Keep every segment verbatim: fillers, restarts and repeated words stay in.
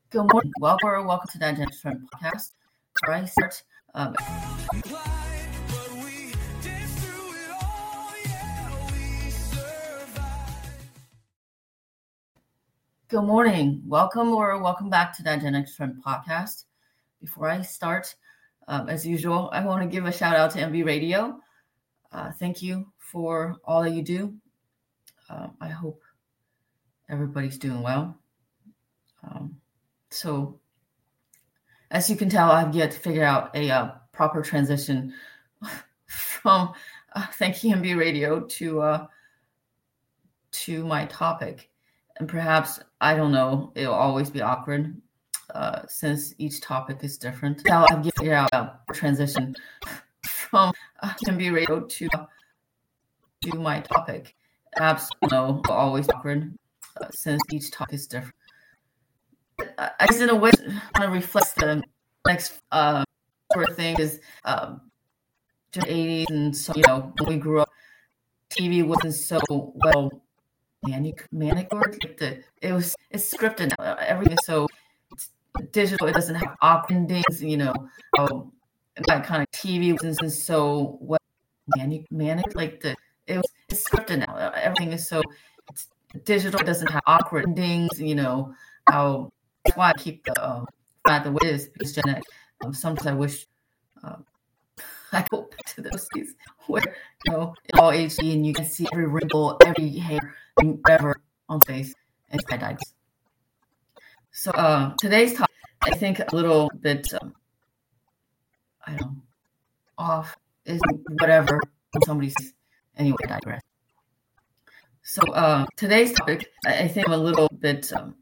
Good morning. Welcome or welcome to Dynamic Trend Podcast. Before I start, um, good morning. Welcome or welcome back to Dynamic Trend Podcast. Before I start, um, as usual, I want to give a shout out to M B Radio. Uh, thank you for all that you do. Uh, I hope everybody's doing well. Um, so, as you can tell, I've yet to figure out a uh, proper transition from uh, thank you M B Radio to uh, to my topic. And perhaps, I don't know, it'll always be awkward uh, since each topic is different. Now I've figured out a transition from uh, M B Radio to uh, to my topic. Perhaps, you know, it'll always be awkward uh, since each topic is different. I, I just in a way want to reflect the next uh, sort of thing is um, the eighties, and so, you know, when we grew up, T V wasn't so well manic manicured. Like the, it was it's scripted now. Everything is so digital. It doesn't have awkward endings. You know, oh, that kind of T V wasn't so well manic manic. Like the it was it's scripted now. Everything is so digital. It doesn't have awkward endings. You know how that's why I keep the um, flat the way it is because Gen X. Um, sometimes I wish. Um, I go back to those days where, you know, it's all H D and you can see every wrinkle, every hair, ever on face, and I died. So uh, today's topic, I think a little bit, um, I don't know, off is whatever when somebody says, anyway, I digress. So uh, today's topic, I think I'm a little bit, um,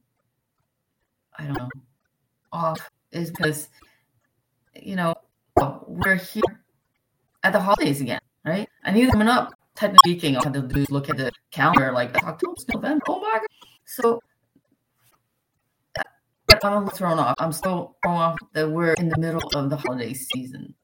I don't know, off is because, you know, we're here at the holidays again, right? I knew coming up, technically speaking, all I had to do is look at the calendar, like October, November, oh my God. So I'm thrown off. I'm still thrown off that we're in the middle of the holiday season.